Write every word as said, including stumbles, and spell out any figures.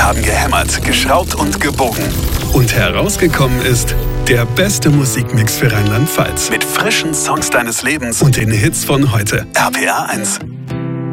haben gehämmert, geschraubt und gebogen. Und herausgekommen ist der beste Musikmix für Rheinland-Pfalz. Mit frischen Songs deines Lebens Und den Hits von heute. R P R eins.